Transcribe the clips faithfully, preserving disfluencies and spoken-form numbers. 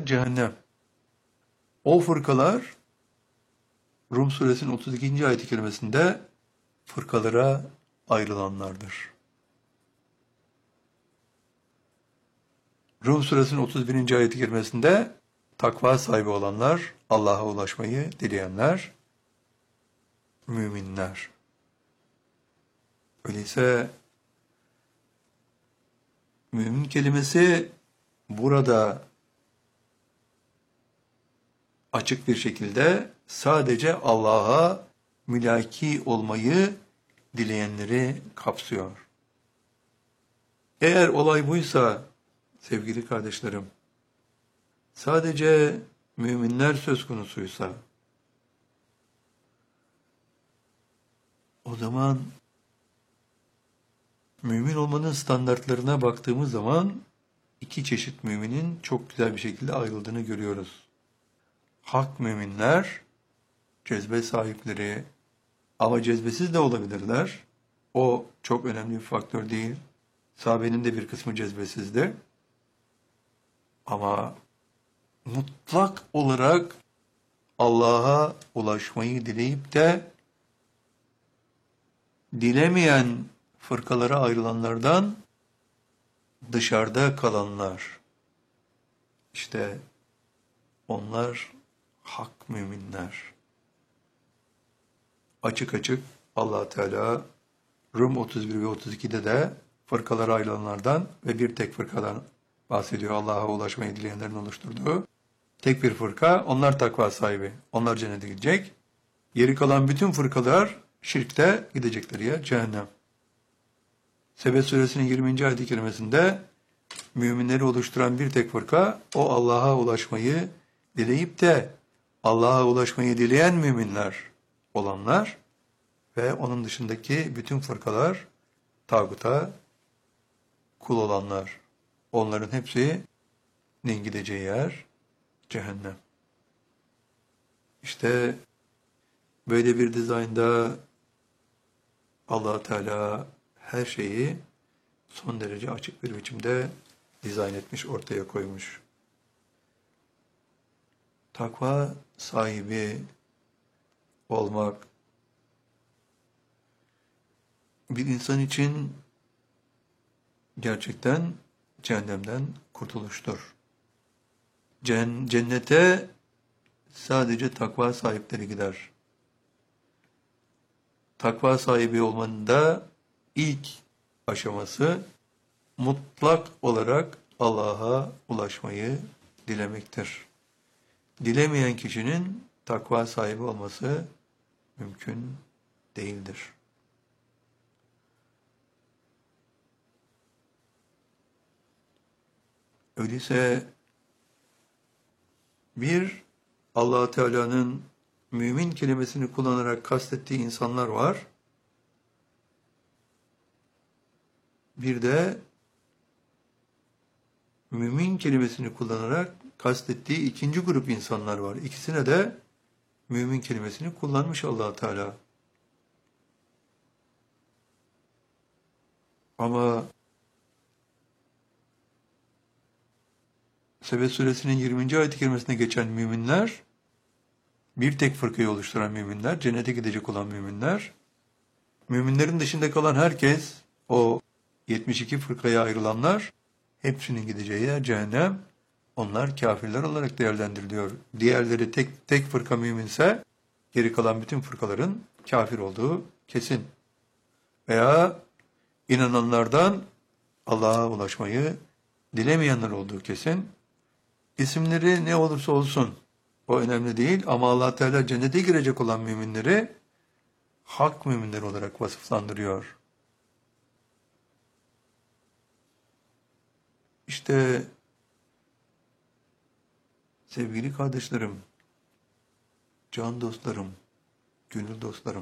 cehennem. O fırkalar Rum suresinin otuz ikinci ayet-i kerimesinde fırkalara ayrılanlardır. Rum suresinin otuz birinci ayet-i kerimesinde takva sahibi olanlar, Allah'a ulaşmayı dileyenler, müminler. Öyleyse mümin kelimesi burada açık bir şekilde sadece Allah'a mülaki olmayı dileyenleri kapsıyor. Eğer olay buysa sevgili kardeşlerim, sadece müminler söz konusuysa, o zaman mümin olmanın standartlarına baktığımız zaman iki çeşit müminin çok güzel bir şekilde ayrıldığını görüyoruz. Hak müminler, cezbe sahipleri ama cezbesiz de olabilirler. O çok önemli bir faktör değil. Sahabenin de bir kısmı cezbesizdi. Ama mutlak olarak Allah'a ulaşmayı dileyip de dilemeyen fırkalara ayrılanlardan dışarıda kalanlar. İşte onlar hak müminler. Açık açık Allah Teala Rum otuz bir ve otuz ikide de fırkalara ayrılanlardan ve bir tek fırkadan bahsediyor. Allah'a ulaşmayı dileyenlerin oluşturduğu tek bir fırka. Onlar takva sahibi. Onlar cennete gidecek. Geri kalan bütün fırkalar şirkte gidecekler ya cehennem. Sebe suresinin yirminci ayet-i kerimesinde müminleri oluşturan bir tek fırka, o Allah'a ulaşmayı dileyip de Allah'a ulaşmayı dileyen müminler olanlar ve onun dışındaki bütün fırkalar tağuta kul olanlar. Onların hepsinin gideceği yer cehennem. İşte böyle bir dizaynda Allah Teala her şeyi son derece açık bir biçimde dizayn etmiş, ortaya koymuş. Takva sahibi olmak bir insan için gerçekten cehennemden kurtuluştur. Cennete sadece takva sahipleri gider. Takva sahibi olmanın da ilk aşaması mutlak olarak Allah'a ulaşmayı dilemektir. Dilemeyen kişinin takva sahibi olması mümkün değildir. Öyleyse bir Allah Teala'nın mümin kelimesini kullanarak kastettiği insanlar var. Bir de mümin kelimesini kullanarak kastettiği ikinci grup insanlar var. İkisine de mümin kelimesini kullanmış Allah Teala. Ama Sebe suresinin yirminci ayet-i kerimesine geçen müminler, bir tek fırkayı oluşturan müminler, cennete gidecek olan müminler, müminlerin dışında kalan herkes, o yetmiş iki fırkaya ayrılanlar, hepsinin gideceği yer cehennem. Onlar kafirler olarak değerlendiriliyor. Diğerleri tek tek fırka müminse, geri kalan bütün fırkaların kafir olduğu kesin. Veya inananlardan Allah'a ulaşmayı dilemeyenler olduğu kesin. İsimleri ne olursa olsun o önemli değil ama Allah Teala cennete girecek olan müminleri hak müminler olarak vasıflandırıyor. İşte sevgili kardeşlerim, can dostlarım, gönül dostlarım,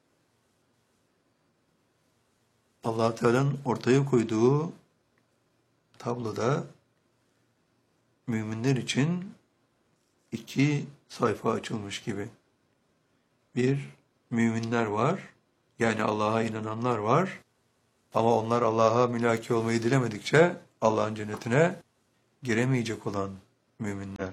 Allah Teala'nın ortaya koyduğu tabloda müminler için iki sayfa açılmış gibi. Bir, müminler var, yani Allah'a inananlar var ama onlar Allah'a mülaki olmayı dilemedikçe Allah'ın cennetine giremeyecek olan müminler.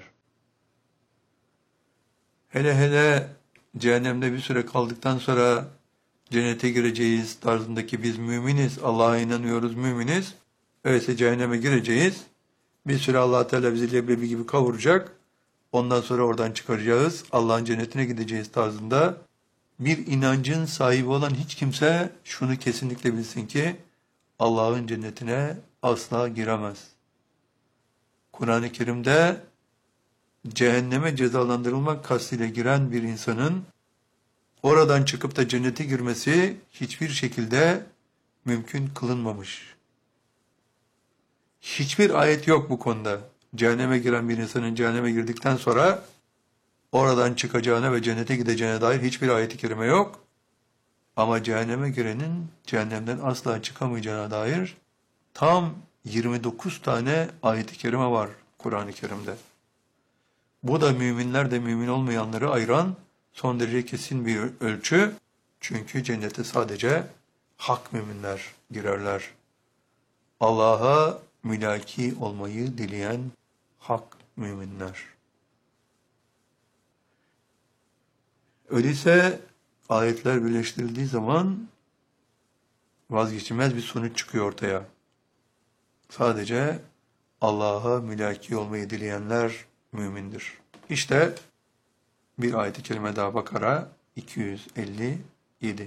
Hele hele cehennemde bir süre kaldıktan sonra cennete gireceğiz tarzındaki biz müminiz, Allah'a inanıyoruz, müminiz. Öyleyse cehenneme gireceğiz. Bir süre Allah Teala bizi leblebi gibi kavuracak. Ondan sonra oradan çıkaracağız. Allah'ın cennetine gideceğiz tarzında bir inancın sahibi olan hiç kimse şunu kesinlikle bilsin ki Allah'ın cennetine asla giremez. Kur'an-ı Kerim'de cehenneme cezalandırılmak kastıyla giren bir insanın oradan çıkıp da cennete girmesi hiçbir şekilde mümkün kılınmamış. Hiçbir ayet yok bu konuda. Cehenneme giren bir insanın cehenneme girdikten sonra oradan çıkacağına ve cennete gideceğine dair hiçbir ayet-i kerime yok. Ama cehenneme girenin cehennemden asla çıkamayacağına dair tam yirmi dokuz tane ayet-i kerime var Kur'an-ı Kerim'de. Bu da müminler de mümin olmayanları ayıran son derece kesin bir ölçü. Çünkü cennete sadece hak müminler girerler. Allah'a mülaki olmayı dileyen hak müminler. Öyleyse ayetler birleştirildiği zaman vazgeçilmez bir sonuç çıkıyor ortaya. Sadece Allah'a mülaki olmayı dileyenler mümindir. İşte bir ayet-i kerime daha Bakara iki yüz elli yedi.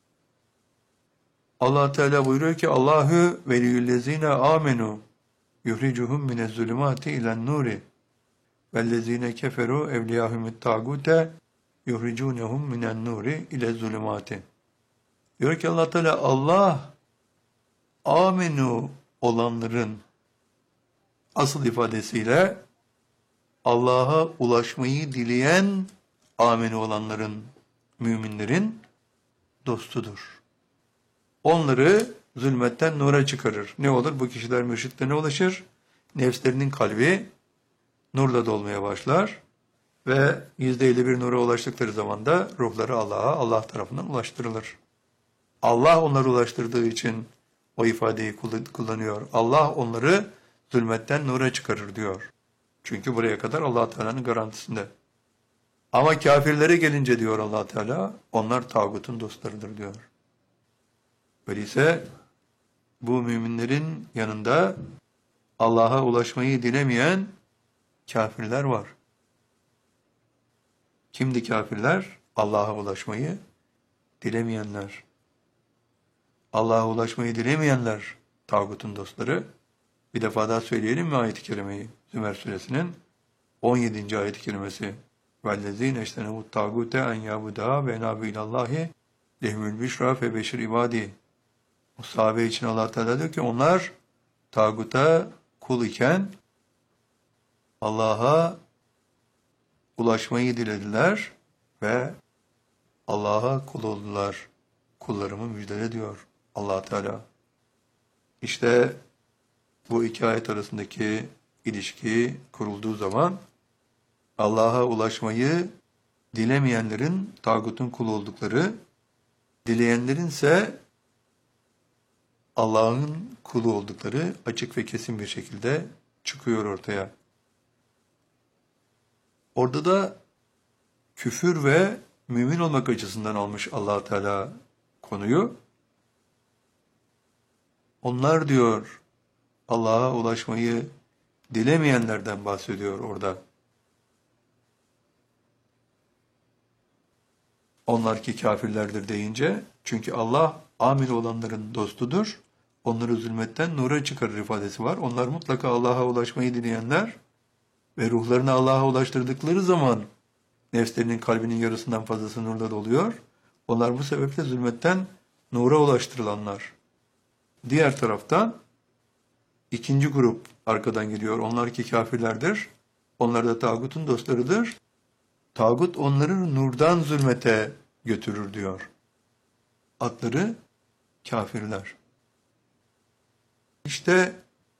Allah Teala buyuruyor ki Allahu veliyyüllezine amenu yuhricuhum minezzulumati ilen nuri vellezine keferu evliyahumut tagute yuhricunhum minen nuri ile zulumati. Diyor ki Allah Teala Allah amenu olanların asıl ifadesiyle Allah'a ulaşmayı dileyen amenu olanların, müminlerin dostudur. Onları zulmetten nura çıkarır. Ne olur? Bu kişiler mürşitlerine ulaşır. Nefslerinin kalbi nurla dolmaya başlar. Ve yüzde elli bir nura ulaştıkları zaman da ruhları Allah'a, Allah tarafından ulaştırılır. Allah onları ulaştırdığı için o ifadeyi kullanıyor. Allah onları zulmetten nura çıkarır diyor. Çünkü buraya kadar Allah Teala'nın garantisinde. Ama kafirlere gelince diyor Allah Teala, onlar tağutun dostlarıdır diyor. Öyleyse bu müminlerin yanında Allah'a ulaşmayı dilemeyen kafirler var. Kimdi kafirler? Allah'a ulaşmayı dilemeyenler. Allah'a ulaşmayı dilemeyenler tağutun dostları. Bir defa daha söyleyelim mi ayet-i kerimeyi? Zümer suresinin on yedinci ayet-i kerimesi. وَالَّذ۪ينَ اَشْتَنَوُ التَّاغُوتَ اَنْ يَعْبُدَا وَاَنَابُ اِلَى اللّٰهِ لَهُمُ الْبِشْرَى فَبَشِرْ عِبَادِهِ. O sahabe için Allah Teala diyor ki onlar tağuta kul iken Allah'a ulaşmayı dilediler ve Allah'a kul oldular. Kullarımı müjdele diyor Allah Teala. İşte bu iki ayet arasındaki ilişki kurulduğu zaman Allah'a ulaşmayı dilemeyenlerin tağutun kulu oldukları, dileyenlerin ise Allah'ın kulu oldukları açık ve kesin bir şekilde çıkıyor ortaya. Orada da küfür ve mümin olmak açısından almış Allah Teala konuyu. Onlar diyor Allah'a ulaşmayı dilemeyenlerden bahsediyor orada. Onlar ki kafirlerdir deyince, çünkü Allah amin olanların dostudur. Onları zulmetten nura çıkarır ifadesi var. Onlar mutlaka Allah'a ulaşmayı dileyenler ve ruhlarını Allah'a ulaştırdıkları zaman nefslerinin kalbinin yarısından fazlası nurla doluyor. Onlar bu sebeple zulmetten nura ulaştırılanlar. Diğer taraftan ikinci grup arkadan geliyor. Onlar ki kafirlerdir. Onlar da tağutun dostlarıdır. Tağut onları nurdan zulmete götürür diyor. Adları kafirler. İşte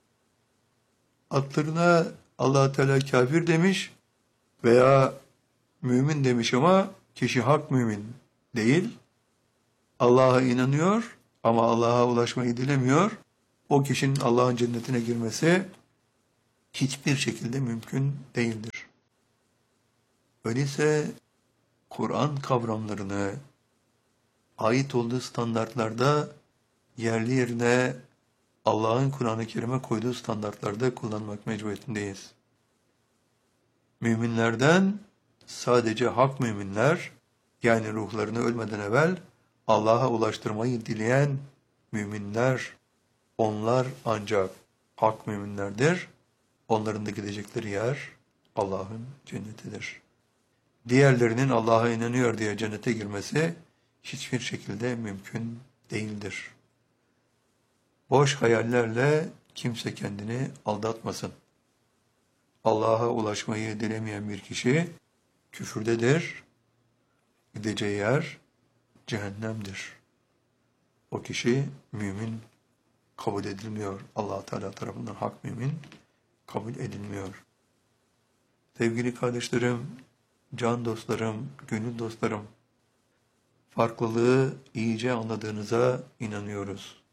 adlarına Allah Teala kafir demiş veya mümin demiş ama kişi hak mümin değil. Allah'a inanıyor ama Allah'a ulaşmayı dilemiyor. O kişinin Allah'ın cennetine girmesi hiçbir şekilde mümkün değildir. Öyleyse Kur'an kavramlarını ait olduğu standartlarda yerli yerine Allah'ın Kur'an-ı Kerim'e koyduğu standartlarda kullanmak mecburiyetindeyiz. Müminlerden sadece hak müminler, yani ruhlarını ölmeden evvel Allah'a ulaştırmayı dileyen müminler, onlar ancak hak müminlerdir. Onların da gidecekleri yer Allah'ın cennetidir. Diğerlerinin Allah'a inanıyor diye cennete girmesi hiçbir şekilde mümkün değildir. Boş hayallerle kimse kendini aldatmasın. Allah'a ulaşmayı dilemeyen bir kişi küfürdedir. Gideceği yer cehennemdir. O kişi mümin kabul edilmiyor. Allah Teala tarafından hak mümin kabul edilmiyor. Sevgili kardeşlerim, can dostlarım, gönül dostlarım, farklılığı iyice anladığınıza inanıyoruz.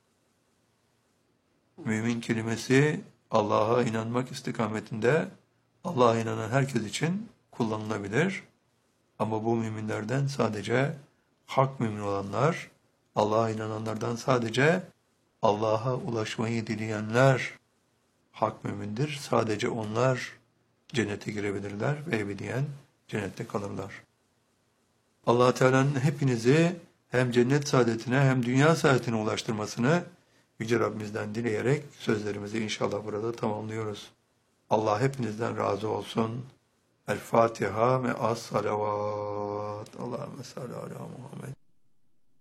Mümin kelimesi Allah'a inanmak istikametinde Allah'a inanan herkes için kullanılabilir. Ama bu müminlerden sadece hak mümin olanlar, Allah'a inananlardan sadece Allah'a ulaşmayı dileyenler hak mümindir. Sadece onlar cennete girebilirler ve ebediyen cennette kalırlar. Allah Teala'nın hepinizi hem cennet saadetine hem dünya saadetine ulaştırmasını Yüce Rabbimizden dileyerek sözlerimizi inşallah burada tamamlıyoruz. Allah hepinizden razı olsun. El Fatiha ve as salavat. Allahümme salli ala Muhammed.